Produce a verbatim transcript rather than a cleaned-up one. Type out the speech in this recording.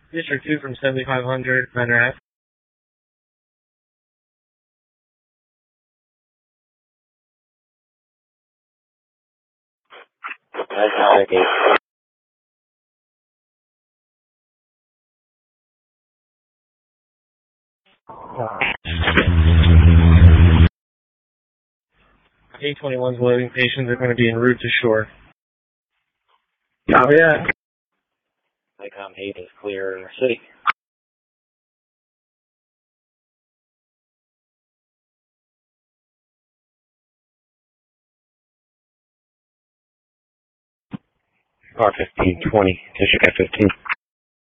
District two from seventy-five hundred, Niner Ave. That's eight. A twenty-one's loading. Patients are going to be en route to shore. Oh, yeah. ICOM eight is clear city. R fifteen twenty, District F fifteen.